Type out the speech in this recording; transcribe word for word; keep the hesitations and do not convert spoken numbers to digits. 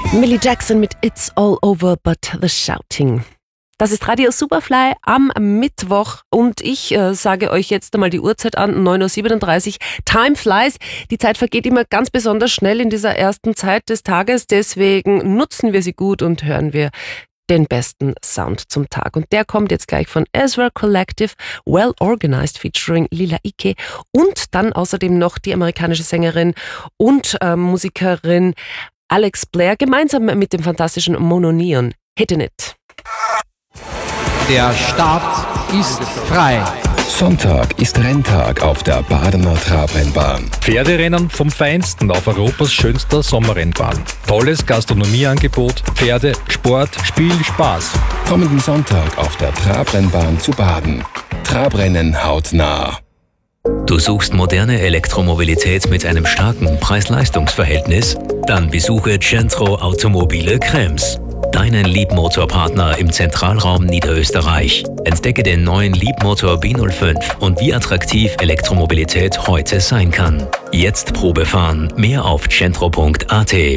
Millie Jackson mit It's All Over But the Shouting. Das ist Radio Superfly am Mittwoch und ich äh, sage euch jetzt einmal die Uhrzeit an, neun Uhr siebenunddreißig. Time flies. Die Zeit vergeht immer ganz besonders schnell in dieser ersten Zeit des Tages, deswegen nutzen wir sie gut und hören wir den besten Sound zum Tag. Und der kommt jetzt gleich von Ezra Collective, Well Organized featuring Lila Ike und dann außerdem noch die amerikanische Sängerin und äh, Musikerin Alex Blair gemeinsam mit dem fantastischen Mono Neon. Hittin' It. Der Start ist frei. Sonntag ist Renntag auf der Badener Trabrennbahn. Pferderennen vom Feinsten auf Europas schönster Sommerrennbahn. Tolles Gastronomieangebot, Pferde, Sport, Spiel, Spaß. Kommenden Sonntag auf der Trabrennbahn zu Baden. Trabrennen hautnah. Du suchst moderne Elektromobilität mit einem starken Preis-Leistungs-Verhältnis? Dann besuche Centro Automobile Krems. Deinen Leapmotor-Partner im Zentralraum Niederösterreich. Entdecke den neuen Leapmotor B null fünf und wie attraktiv Elektromobilität heute sein kann. Jetzt Probe fahren. Mehr auf centro punkt at.